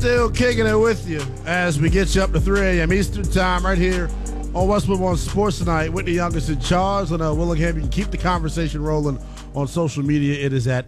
Still kicking it with you as we get you up to 3 a.m. Eastern time right here on Westwood One Sports Tonight. Whitney Youngers in charge. And Willingham, you can keep the conversation rolling on social media. It is at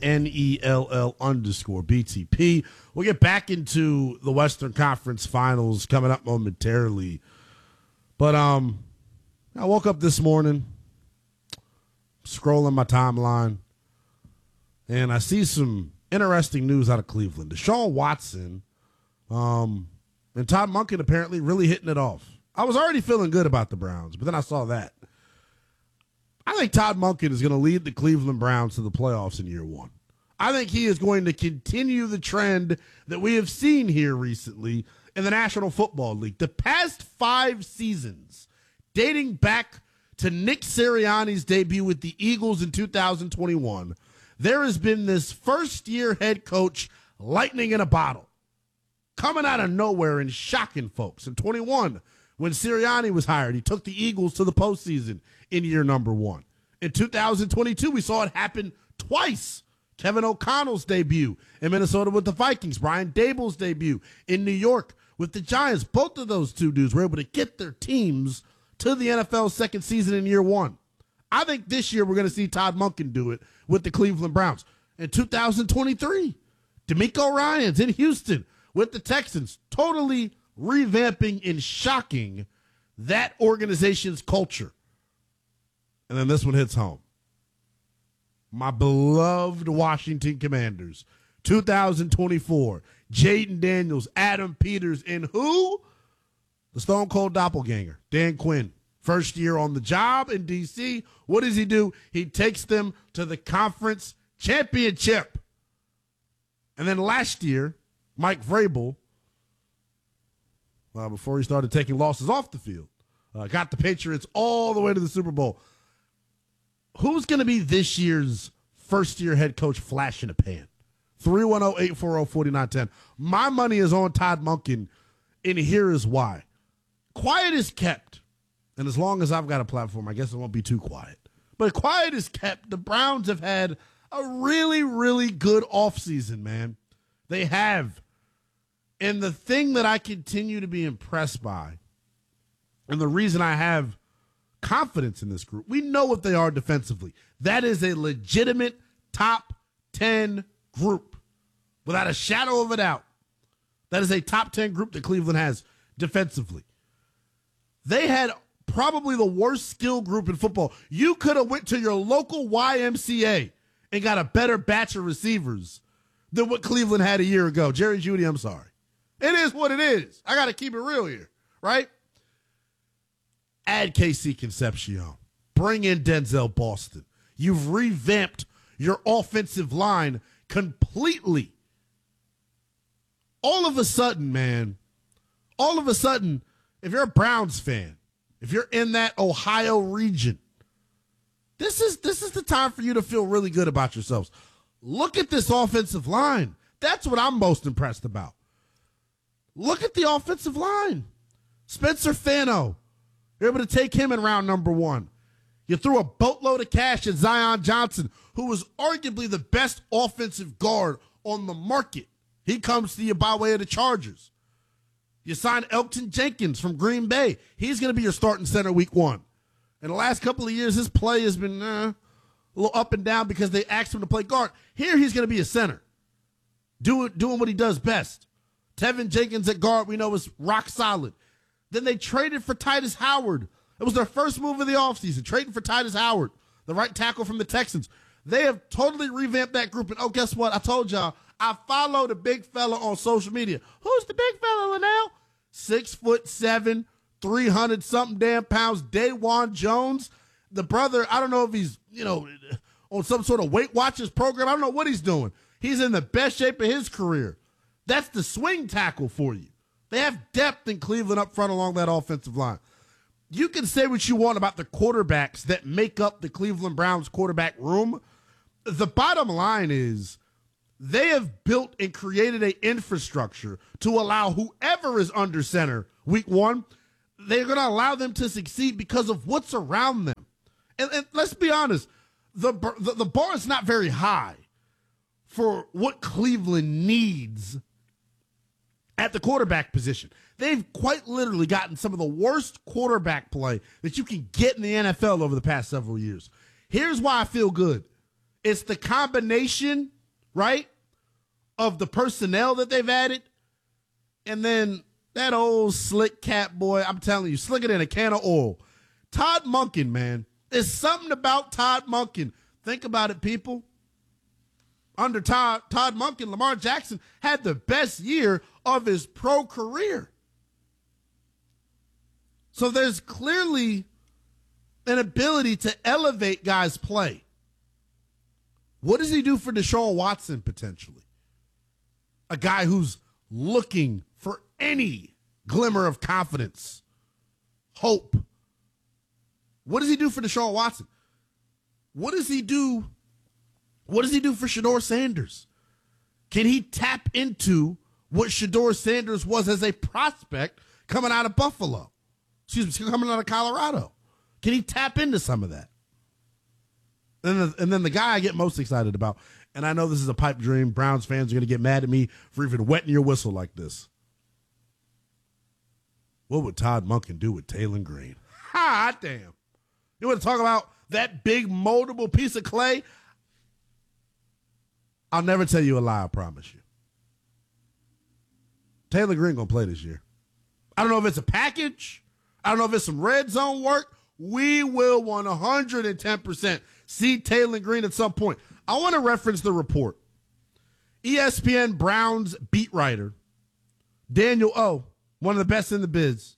NELL_BTP. We'll get back into the Western Conference Finals coming up momentarily. But I woke up this morning, scrolling my timeline, and I see some interesting news out of Cleveland. Deshaun Watson and Todd Monken apparently really hitting it off. I was already feeling good about the Browns, but then I saw that. I think Todd Monken is going to lead the Cleveland Browns to the playoffs in year one. I think he is going to continue the trend that we have seen here recently in the National Football League. The past 5 seasons, dating back to Nick Sirianni's debut with the Eagles in 2021, there has been this first-year head coach lightning in a bottle, coming out of nowhere and shocking folks. In 21, when Sirianni was hired, he took the Eagles to the postseason in year number 1. In 2022, we saw it happen twice. Kevin O'Connell's debut in Minnesota with the Vikings, Brian Daboll's debut in New York with the Giants. Both of those two dudes were able to get their teams to the NFL's second season in year 1. I think this year we're going to see Todd Monken do it with the Cleveland Browns. In 2023, DeMeco Ryans in Houston with the Texans, totally revamping and shocking that organization's culture. And then this one hits home. My beloved Washington Commanders, 2024, Jaden Daniels, Adam Peters, and who? The Stone Cold Doppelganger, Dan Quinn. First year on the job in D.C. What does he do? He takes them to the conference championship. And then last year, Mike Vrabel, before he started taking losses off the field, got the Patriots all the way to the Super Bowl. Who's going to be this year's first-year head coach flash in the pan? 310-840-4910. My money is on Todd Monken, and here is why. Quiet is kept, and as long as I've got a platform, I guess it won't be too quiet. But quiet is kept. The Browns have had a really, really good offseason, man. They have. And the thing that I continue to be impressed by, and the reason I have confidence in this group, we know what they are defensively. That is a legitimate top 10 group, without a shadow of a doubt. That is a top 10 group that Cleveland has defensively. They had probably the worst skill group in football. You could have went to your local YMCA and got a better batch of receivers than what Cleveland had a year ago. Jerry Jeudy, I'm sorry. It is what it is. I got to keep it real here, right? Add KC Concepcion. Bring in Denzel Boston. You've revamped your offensive line completely. All of a sudden, man, if you're a Browns fan, if you're in that Ohio region, this is the time for you to feel really good about yourselves. Look at this offensive line. That's what I'm most impressed about. Look at the offensive line. Spencer Fano. You're able to take him in round number 1. You threw a boatload of cash at Zion Johnson, who was arguably the best offensive guard on the market. He comes to you by way of the Chargers. You signed Elgton Jenkins from Green Bay. He's going to be your starting center week 1. In the last couple of years, his play has been a little up and down because they asked him to play guard. Here, he's going to be a center, doing what he does best. Tevin Jenkins at guard, we know, is rock solid. Then they traded for Titus Howard. It was their first move of the offseason, trading for Titus Howard, the right tackle from the Texans. They have totally revamped that group. And, oh, guess what? I told y'all, I follow the big fella on social media. Who's the big fella, Linnell? 6'7", 300-something damn pounds, Dawan Jones. The brother, I don't know if he's, on some sort of Weight Watchers program. I don't know what he's doing. He's in the best shape of his career. That's the swing tackle for you. They have depth in Cleveland up front along that offensive line. You can say what you want about the quarterbacks that make up the Cleveland Browns quarterback room. The bottom line is they have built and created an infrastructure to allow whoever is under center week 1, they're going to allow them to succeed because of what's around them. And let's be honest, the bar is not very high for what Cleveland needs at the quarterback position. They've quite literally gotten some of the worst quarterback play that you can get in the NFL over the past several years. Here's why I feel good. It's the combination, right, of the personnel that they've added, and then that old slick cap boy, I'm telling you, slicker than a can of oil. Todd Monken, man. There's something about Todd Monken. Think about it, people. Under Todd Monken, Lamar Jackson had the best year of his pro career. So there's clearly an ability to elevate guys' play. What does he do for Deshaun Watson potentially? A guy who's looking for any glimmer of confidence, hope. What does he do for Deshaun Watson? What does he do? What does he do for Shedeur Sanders? Can he tap into what Shedeur Sanders was as a prospect coming out of Buffalo? Coming out of Colorado. Can he tap into some of that? And then the guy I get most excited about, and I know this is a pipe dream, Browns fans are going to get mad at me for even wetting your whistle like this. What would Todd Monken do with Taylon Green? Hot damn. You want to talk about that big moldable piece of clay? I'll never tell you a lie, I promise you. Taylon Green going to play this year. I don't know if it's a package. I don't know if it's some red zone work. We will 110% see Taylon Green at some point. I want to reference the report. ESPN Browns beat writer Daniel O, one of the best in the biz,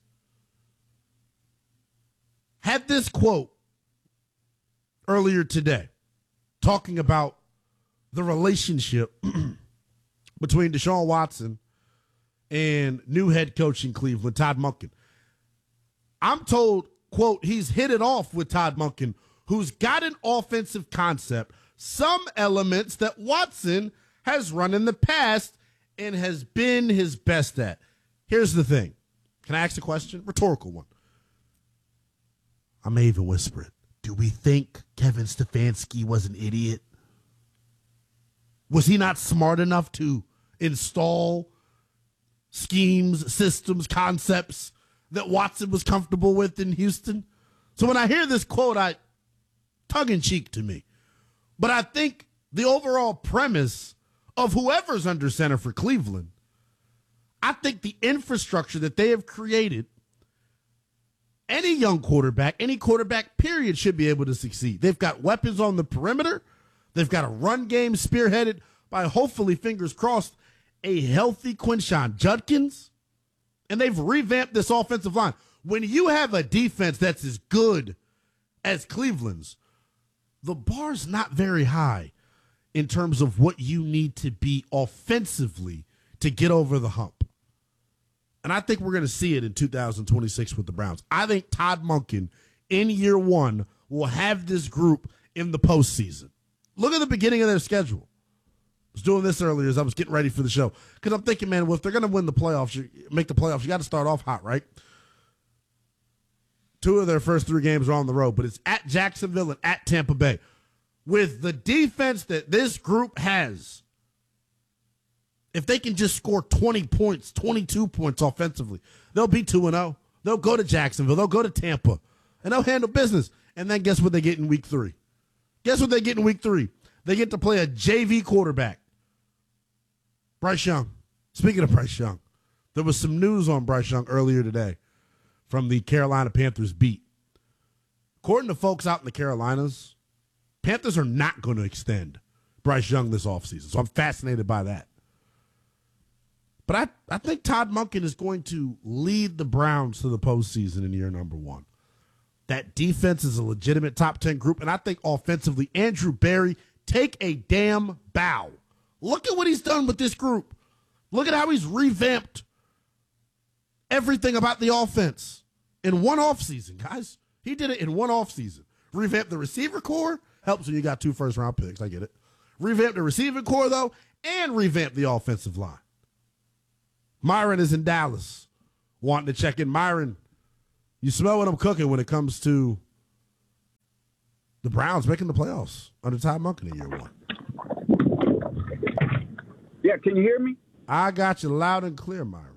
had this quote earlier today talking about the relationship between Deshaun Watson and new head coach in Cleveland, Todd Monken. I'm told, quote, he's hit it off with Todd Monken, who's got an offensive concept, some elements that Watson has run in the past and has been his best at. Here's the thing. Can I ask a question? Rhetorical one. I may even whisper it. Do we think Kevin Stefanski was an idiot? Was he not smart enough to install schemes, systems, concepts that Watson was comfortable with in Houston? So when I hear this quote, tongue-in-cheek to me. But I think the overall premise of whoever's under center for Cleveland, I think the infrastructure that they have created, any young quarterback, any quarterback, period, should be able to succeed. They've got weapons on the perimeter. They've got a run game spearheaded by, hopefully, fingers crossed, a healthy Quinshon Judkins. And they've revamped this offensive line. When you have a defense that's as good as Cleveland's, the bar's not very high in terms of what you need to be offensively to get over the hump. And I think we're going to see it in 2026 with the Browns. I think Todd Monken in year one will have this group in the postseason. Look at the beginning of their schedule. I was doing this earlier as I was getting ready for the show. Because I'm thinking, man, well, if they're going to win the playoffs, make the playoffs, you got to start off hot, right? 2 of their first 3 games are on the road, but it's at Jacksonville and at Tampa Bay. With the defense that this group has, if they can just score 20 points, 22 points offensively, they'll be 2-0. They'll go to Jacksonville. They'll go to Tampa, and they'll handle business. And then guess what they get in week 3? Guess what they get in week 3? They get to play a JV quarterback, Bryce Young. Speaking of Bryce Young, there was some news on Bryce Young earlier today from the Carolina Panthers beat. According to folks out in the Carolinas, Panthers are not going to extend Bryce Young this offseason. So I'm fascinated by that. But I think Todd Monken is going to lead the Browns to the postseason in year number 1. That defense is a legitimate top 10 group. And I think offensively, Andrew Berry, take a damn bow. Look at what he's done with this group. Look at how he's revamped everything about the offense in one offseason, guys. He did it in one offseason. Revamped the receiver core. Helps when you got 2 first-round picks. I get it. Revamped the receiving core, though, and revamped the offensive line. Myron is in Dallas wanting to check in. Myron, you smell what I'm cooking when it comes to the Browns making the playoffs under Todd Monken in year 1. Yeah, can you hear me? I got you loud and clear, Myron.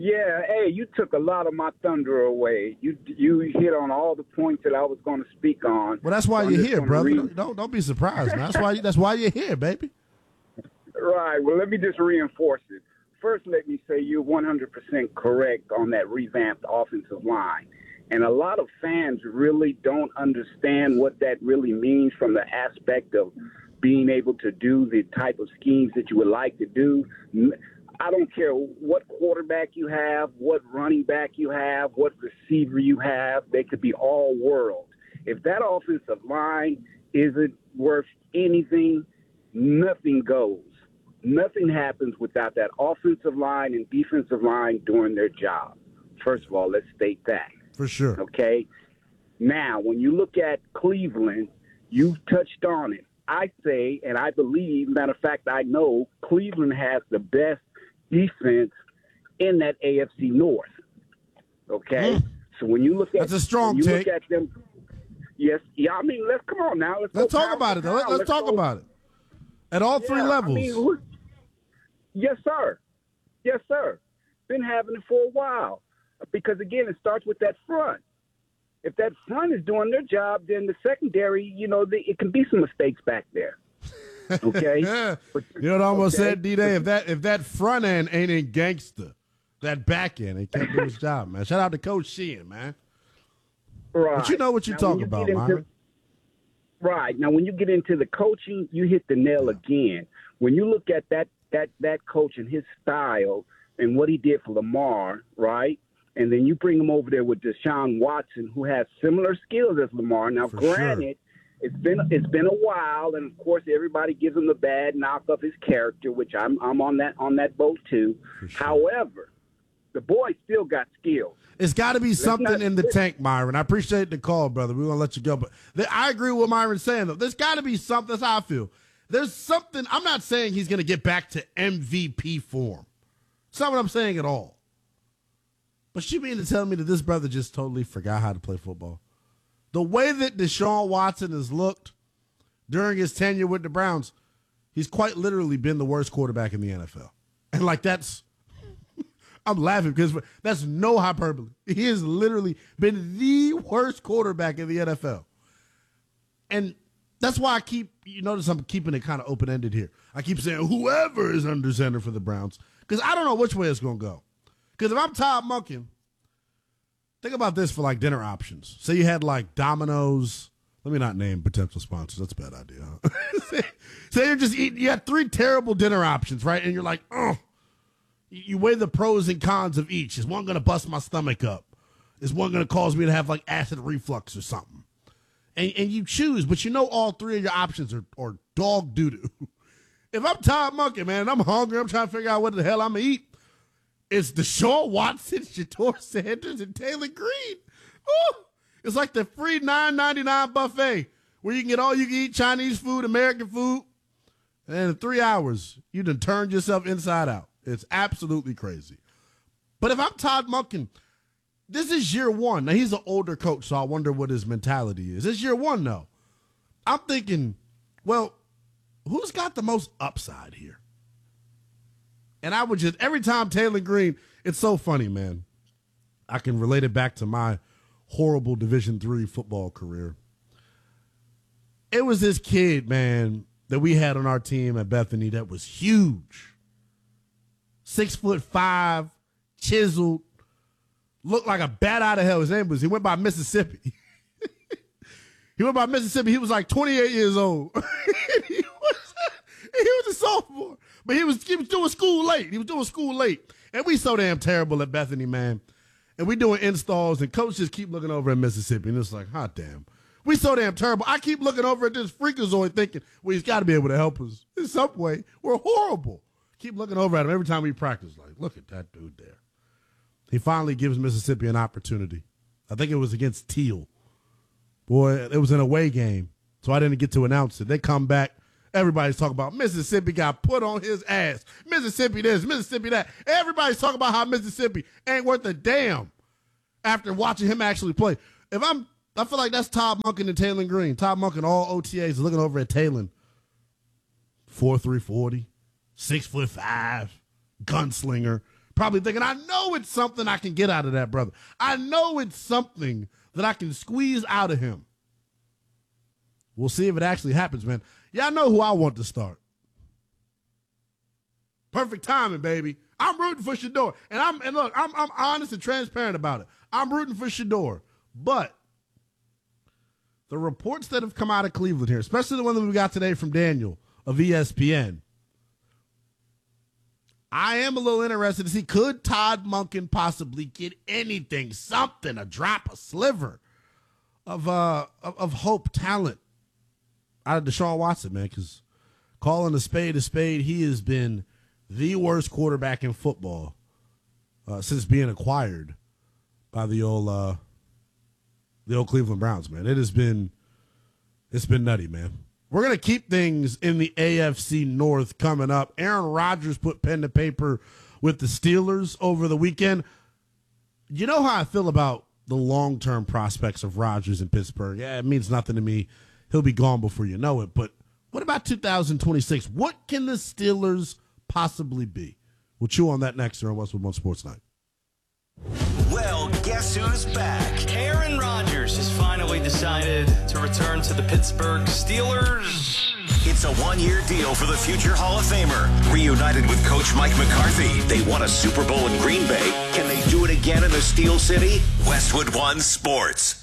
Yeah, hey, you took a lot of my thunder away. You hit on all the points that I was going to speak on. Well, that's why you're here, brother. Don't be surprised, man. That's why you're here, baby. Right. Well, let me just reinforce it. First, let me say you're 100% correct on that revamped offensive line. And a lot of fans really don't understand what that really means from the aspect of being able to do the type of schemes that you would like to do. I don't care what quarterback you have, what running back you have, what receiver you have. They could be all world. If that offensive line isn't worth anything, nothing goes. Nothing happens without that offensive line and defensive line doing their job. First of all, let's state that. For sure. Okay? Now, when you look at Cleveland, you've touched on it. I say, and I believe, matter of fact, I know Cleveland has the best defense in that AFC North. Okay? So when you look at that's a strong take. Look at them, yes, yeah. I mean, let's come on now. Let's talk about it, though. Let's talk about it at all three levels. I mean, yes, sir. Yes, sir. Been having it for a while because again, it starts with that front. If that front is doing their job, then the secondary, it can be some mistakes back there. Okay. But, you know what I almost said, D-Day? If that front end ain't in gangster, that back end, he can't do his job, man. Shout out to Coach Sheehan, man. Right. But you know what you're talking about, Myron. Right. Now, when you get into the coaching, you hit the nail again. When you look at that coach and his style and what he did for Lamar, right? And then you bring him over there with Deshaun Watson, who has similar skills as Lamar. Now, granted, it's been a while, and of course, everybody gives him the bad knock of his character, which I'm on that boat too. Sure. However, the boy still got skills. It's got to be something in the tank, Myron. I appreciate the call, brother. We're gonna let you go, but I agree with what Myron's saying, though. There's got to be something. That's how I feel. There's something. I'm not saying he's gonna get back to MVP form. It's not what I'm saying at all. But you mean to tell me that this brother just totally forgot how to play football? The way that Deshaun Watson has looked during his tenure with the Browns, he's quite literally been the worst quarterback in the NFL. And I'm laughing because that's no hyperbole. He has literally been the worst quarterback in the NFL. And that's why you notice I'm keeping it kind of open-ended here. I keep saying whoever is under center for the Browns because I don't know which way it's going to go. Because if I'm Todd Monken, think about this for dinner options. Say you had Domino's. Let me not name potential sponsors. That's a bad idea. Huh? Say you're just eating. You had 3 terrible dinner options, right? And you're like, oh. You weigh the pros and cons of each. Is one going to bust my stomach up? Is one going to cause me to have acid reflux or something? And you choose, but all 3 of your options are dog doo-doo. If I'm Todd Monken, man, and I'm hungry, I'm trying to figure out what the hell I'm going to eat. It's Deshaun Watson, Shedeur Sanders, and Taylor Green. Ooh, it's like the free $9.99 buffet where you can get all you can eat Chinese food, American food, and in 3 hours, you done turned yourself inside out. It's absolutely crazy. But if I'm Todd Monken, this is year 1. Now, he's an older coach, so I wonder what his mentality is. It's year 1, though. I'm thinking, well, who's got the most upside here? And I would just, every time Taylor Green, it's so funny, man. I can relate it back to my horrible Division III football career. It was this kid, man, that we had on our team at Bethany that was huge. 6'5", chiseled, looked like a bat out of hell. His name was, he went by Mississippi. He went by Mississippi. He was 28 years old. he was a sophomore. But he was doing school late. He was doing school late. And we so damn terrible at Bethany, man. And we doing installs, and coach just keep looking over at Mississippi. And it's like, hot damn. We so damn terrible. I keep looking over at this freakazoid thinking, well, he's got to be able to help us in some way. We're horrible. Keep looking over at him every time we practice. Look at that dude there. He finally gives Mississippi an opportunity. I think it was against Teal. Boy, it was an away game, so I didn't get to announce it. They come back. Everybody's talking about Mississippi got put on his ass. Mississippi this, Mississippi that. Everybody's talking about how Mississippi ain't worth a damn after watching him actually play. I feel like that's Todd Monken and Taylor Green. Todd Monken, all OTAs, looking over at Taylor. 4'3", 40, 6'5", gunslinger, Probably thinking, I know it's something I can get out of that brother. I know it's something that I can squeeze out of him. We'll see if it actually happens, man. Y'all know who I want to start. Perfect timing, baby. I'm rooting for Shedeur. And look, I'm honest and transparent about it. I'm rooting for Shedeur. But the reports that have come out of Cleveland here, especially the one that we got today from Daniel of ESPN, I am a little interested to see, could Todd Monken possibly get anything, something, a drop, a sliver of hope, talent out of Deshaun Watson, man? Because calling a spade, he has been the worst quarterback in football since being acquired by the old Cleveland Browns, man. It's been nutty, man. We're going to keep things in the AFC North coming up. Aaron Rodgers put pen to paper with the Steelers over the weekend. You know how I feel about the long-term prospects of Rodgers in Pittsburgh. Yeah, it means nothing to me. He'll be gone before you know it. But what about 2026? What can the Steelers possibly be? We'll chew on that next here on Westwood One Sports Night. Well, guess who's back? Aaron Rodgers has finally decided to return to the Pittsburgh Steelers. It's a one-year deal for the future Hall of Famer. Reunited with Coach Mike McCarthy, they won a Super Bowl in Green Bay. Can they do it again in the Steel City? Westwood One Sports.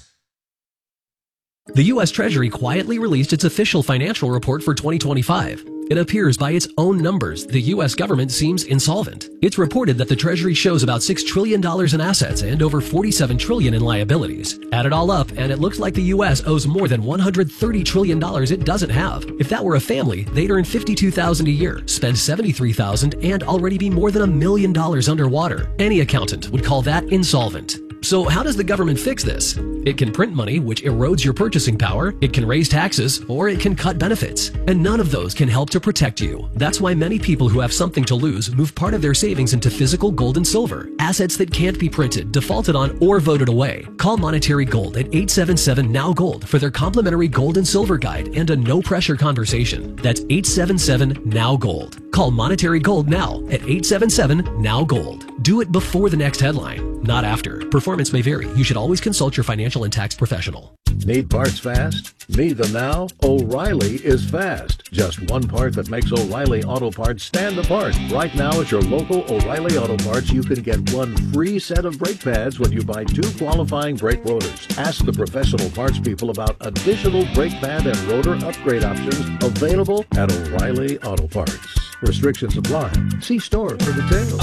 The U.S. Treasury quietly released its official financial report for 2025. It appears by its own numbers the U.S. government seems insolvent. It's reported that the Treasury shows about $6 trillion in assets and over $47 trillion in liabilities. Add it all up, and it looks like the U.S. owes more than $130 trillion it doesn't have. If that were a family, they'd earn $52,000 a year, spend $73,000, and already be more than $1 million underwater. Any accountant would call that insolvent. So how does the government fix this? It can print money, which erodes your purchasing power, it can raise taxes, or it can cut benefits. And none of those can help to protect you. That's why many people who have something to lose move part of their savings into physical gold and silver, assets that can't be printed, defaulted on, or voted away. Call Monetary Gold at 877-NOW-GOLD for their complimentary gold and silver guide and a no-pressure conversation. That's 877-NOW-GOLD. Call Monetary Gold now at 877-NOW-GOLD. Do it before the next headline, not after. Performance may vary. You should always consult your financial and tax professional. Need parts fast? Need them now? O'Reilly is fast. Just one part that makes O'Reilly Auto Parts stand apart. Right now at your local O'Reilly Auto Parts, you can get one free set of brake pads when you buy 2 qualifying brake rotors. Ask the professional parts people about additional brake pad and rotor upgrade options available at O'Reilly Auto Parts. Restrictions apply. See store for details.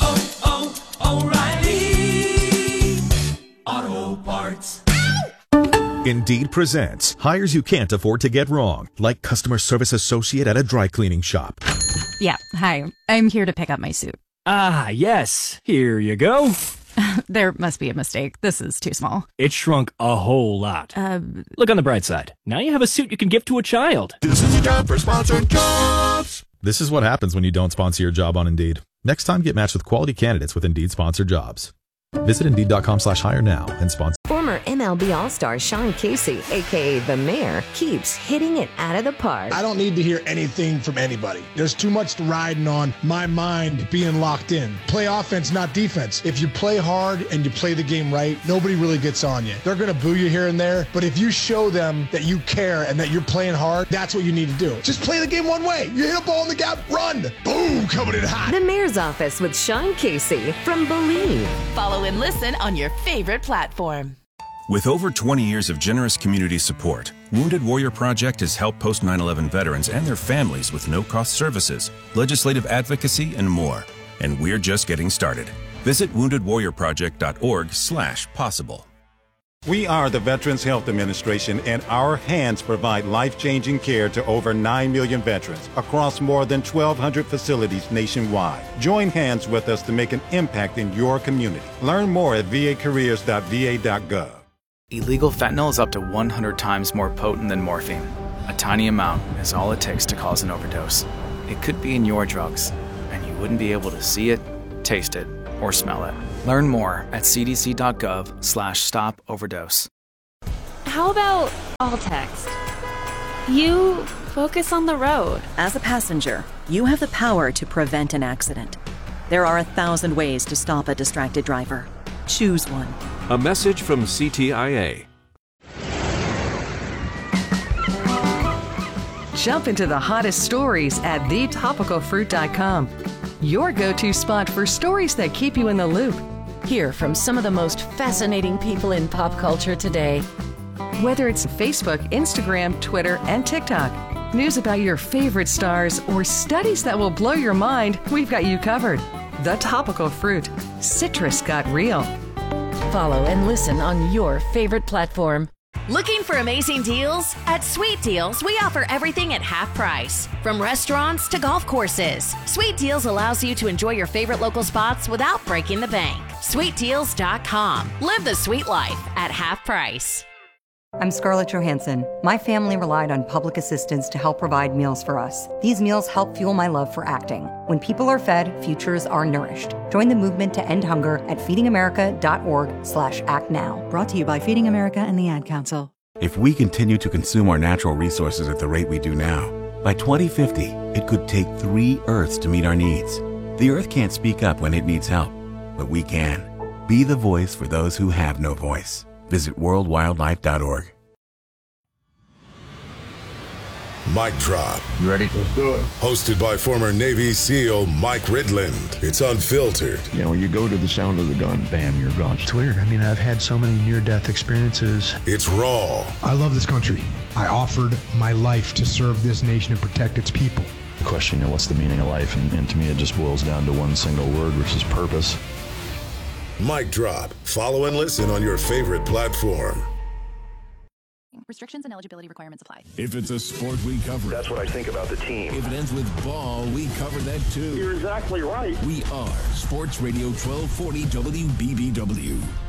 O'Reilly Auto Parts. Indeed presents hires you can't afford to get wrong, like customer service associate at a dry cleaning shop. Yeah, hi. I'm here to pick up my suit. Ah, yes. Here you go. There must be a mistake. This is too small. It shrunk a whole lot. Look on the bright side. Now you have a suit you can give to a child. This is a job for sponsored jobs. This is what happens when you don't sponsor your job on Indeed. Next time, get matched with quality candidates with Indeed sponsored jobs. Visit Indeed.com/hire now and sponsor. Former MLB All-Star Sean Casey, a.k.a. The Mayor, keeps hitting it out of the park. I don't need to hear anything from anybody. There's too much riding on my mind being locked in. Play offense, not defense. If you play hard and you play the game right, nobody really gets on you. They're going to boo you here and there, but if you show them that you care and that you're playing hard, that's what you need to do. Just play the game one way. You hit a ball in the gap, run. Boom, coming in hot. The Mayor's Office with Sean Casey from Believe. Follow and listen on your favorite platform. With over 20 years of generous community support, Wounded Warrior Project has helped post 9/11 veterans and their families with no-cost services, legislative advocacy, and more. And we're just getting started. Visit woundedwarriorproject.org/possible. We are the Veterans Health Administration, and our hands provide life-changing care to over 9 million veterans across more than 1,200 facilities nationwide. Join hands with us to make an impact in your community. Learn more at vacareers.va.gov. Illegal fentanyl is up to 100 times more potent than morphine. A tiny amount is all it takes to cause an overdose. It could be in your drugs, and you wouldn't be able to see it, taste it, or smell it. Learn more at cdc.gov/stop-overdose. How about all text? You focus on the road. As a passenger, you have the power to prevent an accident. There are 1,000 ways to stop a distracted driver. Choose one. A message from CTIA. Jump into the hottest stories at thetopicalfruit.com. Your go-to spot for stories that keep you in the loop. Hear from some of the most fascinating people in pop culture today. Whether it's Facebook, Instagram, Twitter, and TikTok, news about your favorite stars, or studies that will blow your mind, we've got you covered. The Topical Fruit. Citrus got real. Follow and listen on your favorite platform. Looking for amazing deals? At Sweet Deals, we offer everything at half price. From restaurants to golf courses, Sweet Deals allows you to enjoy your favorite local spots without breaking the bank. SweetDeals.com. Live the sweet life at half price. I'm Scarlett Johansson. My family relied on public assistance to help provide meals for us. These meals help fuel my love for acting. When people are fed, futures are nourished. Join the movement to end hunger at feedingamerica.org/actnow. Brought to you by Feeding America and the Ad Council. If we continue to consume our natural resources at the rate we do now, by 2050, it could take 3 Earths to meet our needs. The Earth can't speak up when it needs help, but we can. Be the voice for those who have no voice. Visit worldwildlife.org. Mic Drop. You ready? Let's do it. Hosted by former Navy SEAL Mike Ridland. It's unfiltered. You know, when you go to the sound of the gun, bam, you're gone. It's weird. I mean, I've had so many near-death experiences. It's raw. I love this country. I offered my life to serve this nation and protect its people. The question, you know, what's the meaning of life? And to me, it just boils down to one single word, which is purpose. Mic Drop. Follow and listen on your favorite platform. Restrictions and eligibility requirements apply. If it's a sport, we cover it. That's what I think about the team. If it ends with ball, we cover that too. You're exactly right. We are Sports Radio 1240 WBBW.